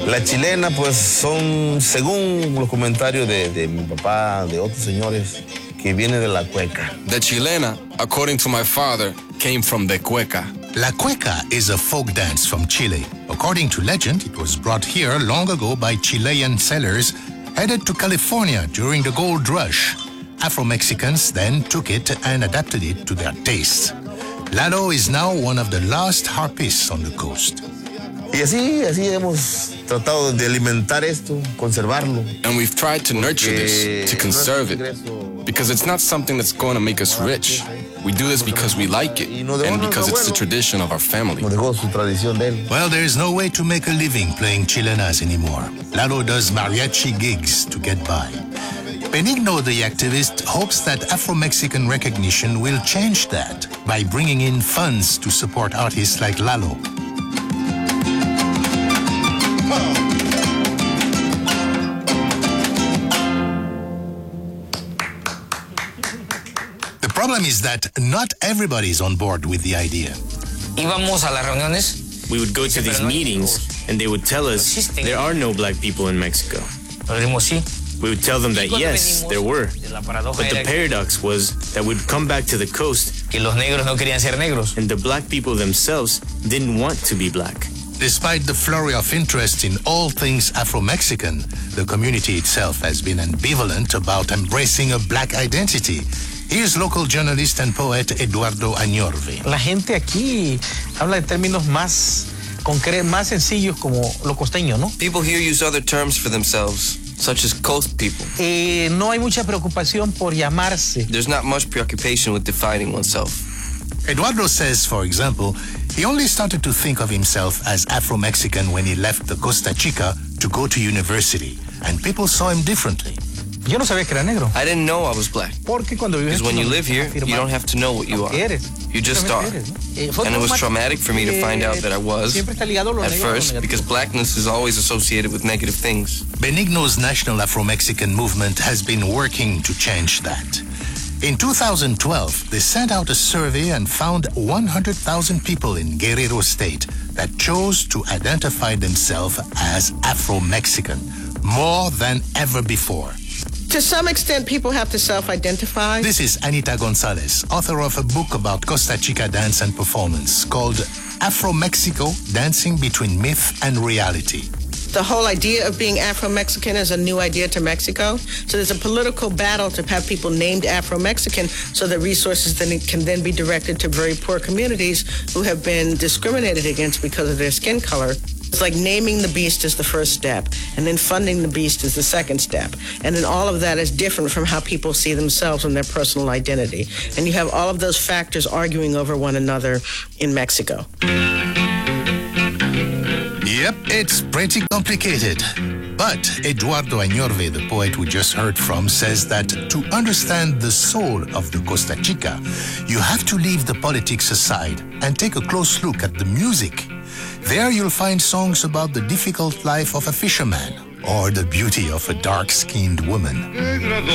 La chilena, pues son, según los comentarios de mi papá, de otros señores, que viene de la cueca. The chilena, according to my father, came from the cueca. La cueca is a folk dance from Chile. According to legend, it was brought here long ago by Chilean sailors headed to California during the gold rush. Afro-Mexicans then took it and adapted it to their tastes. Lalo is now one of the last harpists on the coast. Y así hemos tratado de alimentar esto, conservarlo. And we've tried to nurture this, to conserve it, because it's not something that's going to make us rich. We do this because we like it, and because it's the tradition of our family. Well, there is no way to make a living playing chilenas anymore. Lalo does mariachi gigs to get by. Benigno, the activist, hopes that Afro-Mexican recognition will change that by bringing in funds to support artists like Lalo. The problem is that not everybody is on board with the idea. Íbamos a las reuniones. We would go to these meetings and they would tell us there are no black people in Mexico. We would tell them that yes, there were. But the paradox was that we'd come back to the coast que los negros no querían ser negros. and the black people themselves didn't want to be black. Despite the flurry of interest in all things Afro-Mexican, the community itself has been ambivalent about embracing a black identity. Here's local journalist and poet Eduardo Añorve. La gente aquí habla de términos más sencillos como lo costeño, ¿no? People here use other terms for themselves, such as coast people. No hay mucha preocupación por llamarse. There's not much preoccupation with defining oneself. Eduardo says, for example, he only started to think of himself as Afro-Mexican when he left the Costa Chica to go to university, and people saw him differently. Yo no sabía que era negro. I didn't know I was black. Porque cuando vives Because when you live here, you don't have to know what you are. You just are. And it was traumatic for me to find out that I was, at first, because blackness is always associated with negative things. Benigno's National Afro-Mexican movement has been working to change that. In 2012, they sent out a survey and found 100,000 people in Guerrero State that chose to identify themselves as Afro-Mexican, more than ever before. To some extent, people have to self-identify. This is Anita Gonzalez, author of a book about Costa Chica dance and performance called Afro-Mexico, Dancing Between Myth and Reality. The whole idea of being Afro-Mexican is a new idea to Mexico. So there's a political battle to have people named Afro-Mexican so that resources can then be directed to very poor communities who have been discriminated against because of their skin color. It's like naming the beast is the first step, and then funding the beast is the second step. And then all of that is different from how people see themselves and their personal identity. And you have all of those factors arguing over one another in Mexico. Yep, it's pretty complicated. But Eduardo Añorve, the poet we just heard from, says that to understand the soul of the Costa Chica, you have to leave the politics aside and take a close look at the music. There you'll find songs about the difficult life of a fisherman or the beauty of a dark-skinned woman.